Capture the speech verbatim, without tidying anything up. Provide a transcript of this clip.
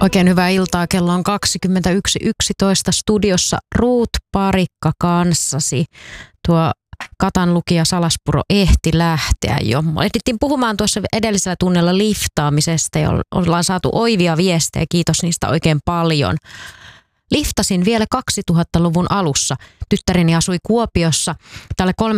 Oikein hyvää iltaa. Kello on kaksikymmentäyksi yksitoista studiossa Ruut Parikka kanssasi. Tuo Katan lukija Salaspuro ehti lähteä jo. Ehdittiin puhumaan tuossa edellisellä tunnella liftaamisesta ja ollaan saatu oivia viestejä. Kiitos niistä oikein paljon. Liftasin vielä kaksituhattaluvun alussa. Tyttäreni asui Kuopiossa. Tälle